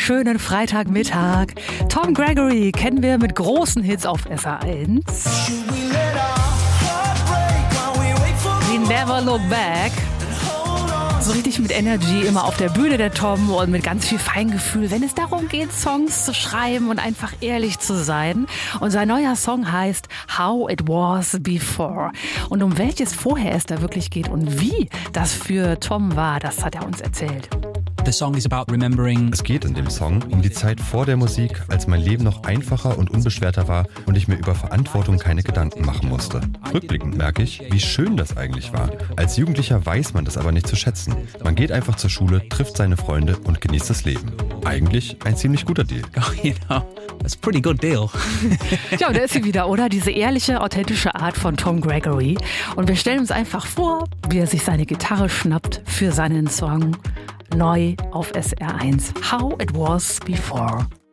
wunderschönen Freitagmittag. Tom Gregory kennen wir mit großen Hits auf SR1. We Never Look Back. So richtig mit Energy immer auf der Bühne der Tom und mit ganz viel Feingefühl, wenn es darum geht, Songs zu schreiben und einfach ehrlich zu sein. Und sein neuer Song heißt How It Was Before. Und um welches vorher es da wirklich geht und wie das für Tom war, das hat er uns erzählt. The song is about remembering. Es geht in dem Song um die Zeit vor der Musik, als mein Leben noch einfacher und unbeschwerter war und ich mir über Verantwortung keine Gedanken machen musste. Rückblickend merke ich, wie schön das eigentlich war. Als Jugendlicher weiß man das aber nicht zu schätzen. Man geht einfach zur Schule, trifft seine Freunde und genießt das Leben. Eigentlich ein ziemlich guter Deal. You know, that's a pretty good deal. Ja, und da ist sie wieder, oder? Diese ehrliche, authentische Art von Tom Gregory. Und wir stellen uns einfach vor, wie er sich seine Gitarre schnappt für seinen Song neu auf SR1. How It Was Before.